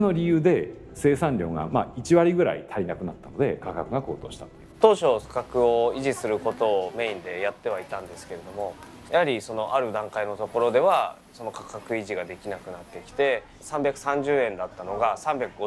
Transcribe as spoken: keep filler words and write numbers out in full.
の理由で生産量がまあいち割ぐらい足りなくなったので価格が高騰したという。 当初価格を維持することをメインでやってはいたんですけれども、やはりそのある段階のところではその価格維持ができなくなってきて、さんびゃくさんじゅうえんだったのがさんびゃくごじゅうえん